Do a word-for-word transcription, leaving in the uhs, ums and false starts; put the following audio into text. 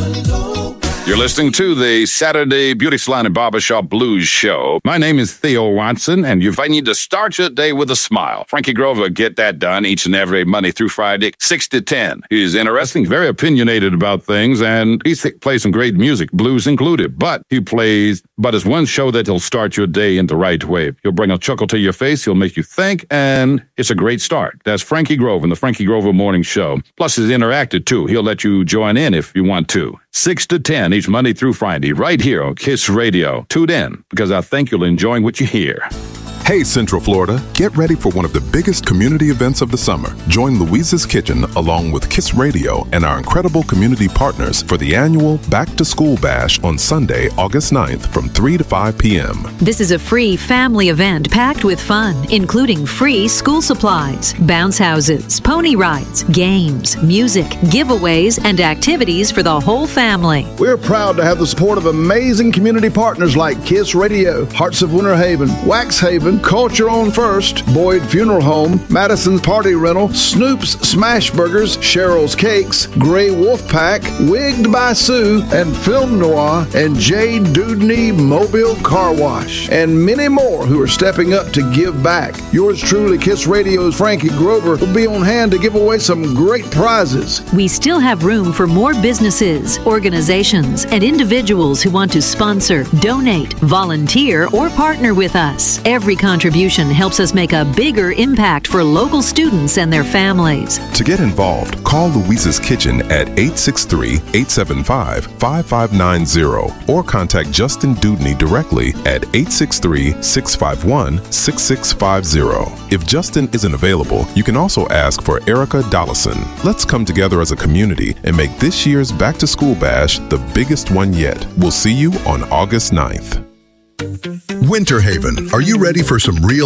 You're listening to the Saturday Beauty Salon and Barbershop Blues Show. My name is Theo Watson, and if I need to start your day with a smile, Frankie Grover get that done each and every Monday through Friday, six to ten. He's interesting, very opinionated about things, and he th- plays some great music, blues included. But he plays, but it's one show that he'll start your day in the right way. He'll bring a chuckle to your face, he'll make you think, and it's a great start. That's Frankie Grover in the Frankie Grover Morning Show. Plus, it's interactive, too. He'll let you join in if you want to. six to ten each Monday through Friday, right here on Kiss Radio. Tune in, because I think you'll enjoy what you hear. Hey, Central Florida, get ready for one of the biggest community events of the summer. Join Louise's Kitchen along with Kiss Radio and our incredible community partners for the annual Back to School Bash on Sunday, August ninth from three to five p.m. This is a free family event packed with fun, including free school supplies, bounce houses, pony rides, games, music, giveaways, and activities for the whole family. We're proud to have the support of amazing community partners like Kiss Radio, Hearts of Winter Haven, Wax Haven, Culture on First, Boyd Funeral Home, Madison's Party Rental, Snoop's Smash Burgers, Cheryl's Cakes, Grey Wolf Pack, Wigged by Sue, and Film Noir, and J. Dudney Mobile Car Wash, and many more who are stepping up to give back. Yours truly, Kiss Radio's Frankie Grover, will be on hand to give away some great prizes. We still have room for more businesses, organizations, and individuals who want to sponsor, donate, volunteer, or partner with us. Every contribution helps us make a bigger impact for local students and their families. To get involved, call Louise's Kitchen at eight six three, eight seven five, five five nine zero or contact Justin Dudney directly at eight six three, six five one, six six five zero. If Justin isn't available, you can also ask for Erica Dollison. Let's come together as a community and make this year's Back to School Bash the biggest one yet. We'll see you on August ninth. Winter Haven, are you ready for some real